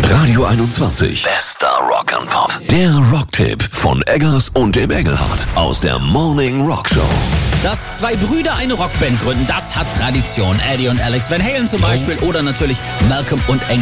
Radio 21. Bester Rock and Pop. Der Rocktipp von Eggers und dem Engelhardt aus der Morning Rock Show. Dass zwei Brüder eine Rockband gründen, das hat Tradition. Eddie und Alex Van Halen zum Beispiel oder natürlich Malcolm und